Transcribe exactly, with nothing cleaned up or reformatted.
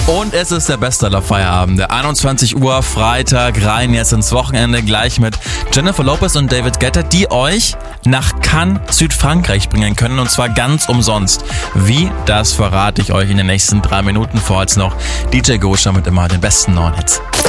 Und es ist der Best aller Feierabend. einundzwanzig Uhr, Freitag, rein jetzt ins Wochenende, gleich mit Jennifer Lopez und David Guetta, die euch nach Cannes, Südfrankreich bringen können, und zwar ganz umsonst. Wie, das verrate ich euch in den nächsten drei Minuten. Vorher noch D J Gosha mit immer den besten neuen Hits.